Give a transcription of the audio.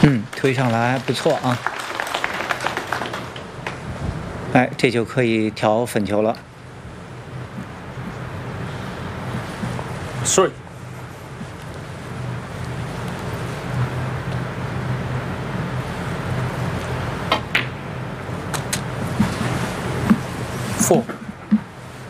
推上来不错啊。哎，这就可以调粉球了。 3 4